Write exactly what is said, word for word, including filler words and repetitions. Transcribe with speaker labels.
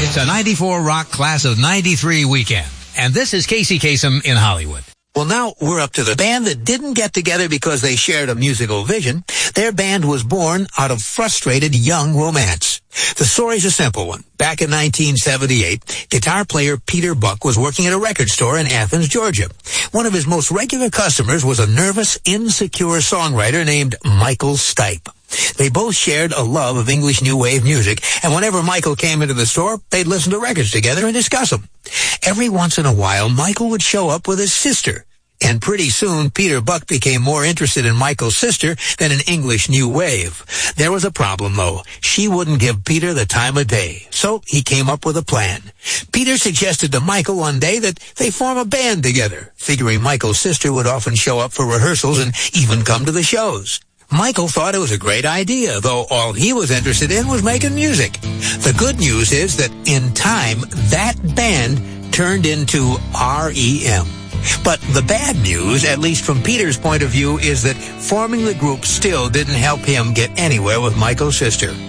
Speaker 1: It's a ninety-four Rock Class of ninety-three weekend. And this is Casey Kasem in Hollywood.
Speaker 2: Well, now we're up to the band that didn't get together because they shared a musical vision. Their band was born out of frustrated young romance. The story's a simple one. Back in nineteen seventy-eight, guitar player Peter Buck was working at a record store in Athens, Georgia. One of his most regular customers was a nervous, insecure songwriter named Michael Stipe. They both shared a love of English New Wave music, and whenever Michael came into the store, they'd listen to records together and discuss them. Every once in a while, Michael would show up with his sister. And pretty soon, Peter Buck became more interested in Michael's sister than in English New Wave. There was a problem, though. She wouldn't give Peter the time of day. So he came up with a plan. Peter suggested to Michael one day that they form a band together, figuring Michael's sister would often show up for rehearsals and even come to the shows. Michael thought it was a great idea, though all he was interested in was making music. The good news is that in time, that band turned into R E M. But the bad news, at least from Peter's point of view, is that forming the group still didn't help him get anywhere with Michael's sister.